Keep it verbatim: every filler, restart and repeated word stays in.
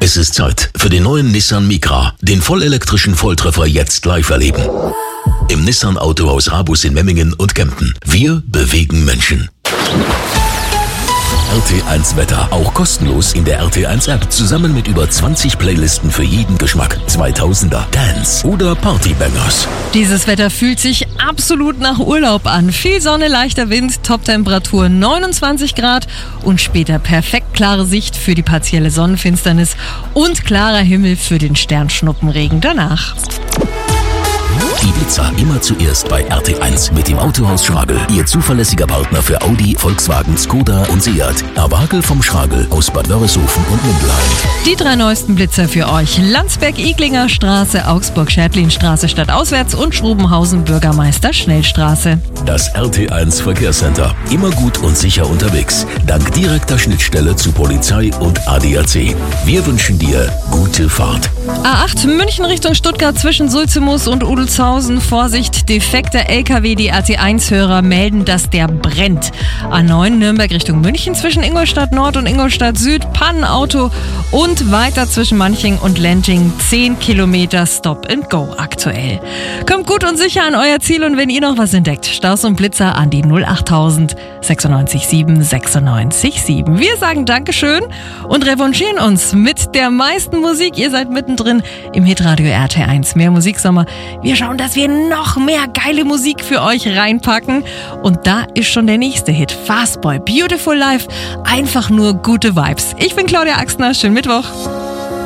Es ist Zeit für den neuen Nissan Micra. Den vollelektrischen Volltreffer jetzt live erleben. Im Nissan Autohaus Rabus in Memmingen und Kempten. Wir bewegen Menschen. R T eins Wetter, auch kostenlos in der R T eins App, zusammen mit über zwanzig Playlisten für jeden Geschmack. zweitausender, Dance oder Partybangers. Dieses Wetter fühlt sich absolut nach Urlaub an. Viel Sonne, leichter Wind, Toptemperatur neunundzwanzig Grad und später perfekt klare Sicht für die partielle Sonnenfinsternis und klarer Himmel für den Sternschnuppenregen danach. Die Blitzer immer zuerst bei R T eins mit dem Autohaus Schragel. Ihr zuverlässiger Partner für Audi, Volkswagen, Skoda und Seat. Herr Wagel vom Schragel aus Bad Wörishofen und Mindelheim. Die drei neuesten Blitzer für euch. Landsberg-Iglinger Straße, Augsburg-Schertlin-Straße stadtauswärts und Schrobenhausen-Bürgermeister-Schnellstraße. Das R T eins Verkehrscenter. Immer gut und sicher unterwegs. Dank direkter Schnittstelle zu Polizei und A D A C. Wir wünschen dir gute Fahrt. A acht München Richtung Stuttgart zwischen Sulzemus und Udelshausen. Vorsicht, defekter L K W. Die R T eins-Hörer melden, dass der brennt. A neun Nürnberg Richtung München zwischen Ingolstadt Nord und Ingolstadt Süd. Pannenauto und weiter zwischen Manching und Lenching. zehn Kilometer Stop and Go aktuell. Kommt gut und sicher an euer Ziel und wenn ihr noch was entdeckt, Staus und Blitzer an die null achttausend sechsundneunzig sieben sechsundneunzig sieben. Wir sagen Dankeschön und revanchieren uns mit der meisten Musik. Ihr seid mittendrin im Hitradio R T eins. Mehr Musiksommer. Wir schauen, dass wir noch mehr geile Musik für euch reinpacken. Und da ist schon der nächste Hit. Fastboy, Beautiful Life. Einfach nur gute Vibes. Ich bin Claudia Axtner. Schönen Mittwoch.